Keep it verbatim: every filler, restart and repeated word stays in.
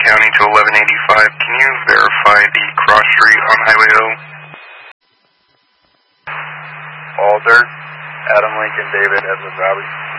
County to eleven eighty-five. Can you verify the cross street on Highway O? All dirt. Adam Lincoln, David, Edward Roberts.